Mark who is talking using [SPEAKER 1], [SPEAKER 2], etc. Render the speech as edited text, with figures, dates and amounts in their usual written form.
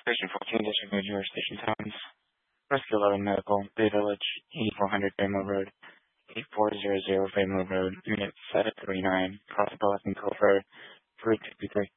[SPEAKER 1] Station 14, District New York Station Towns. Rescue 11 Medical, Bay Village, 8400 Baymo Road, 8400 Baymo Road, Unit 739, Cross Pelican Cove Road, 3223.